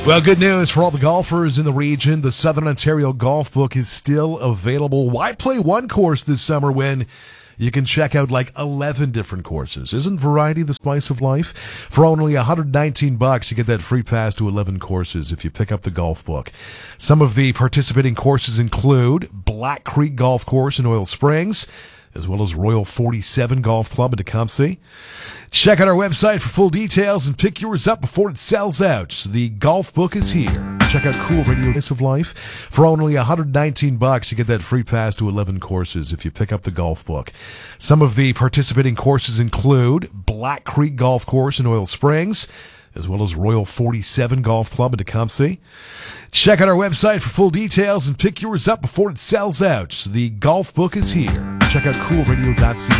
Well, good news for all the golfers in the region. The Southern Ontario Golf Book is still available. Why play one course this summer when you can check out like 11 different courses? Isn't variety the spice of life? For only $119, you get that free pass to 11 courses if you pick up the golf book. Some of the participating courses include Black Creek Golf Course in Oil Springs, as well as Royal 47 Golf Club in Tecumseh. Check out our website for full details and pick yours up before it sells out. The golf book is here. Check out Cool Radio Spice of Life. For only $119, you get that free pass to 11 courses if you pick up the golf book. Some of the participating courses include Black Creek Golf Course in Oil Springs, as well as Royal 47 Golf Club in Tecumseh. Check out our website for full details and pick yours up before it sells out. The golf book is here. Check out coolradio.ca.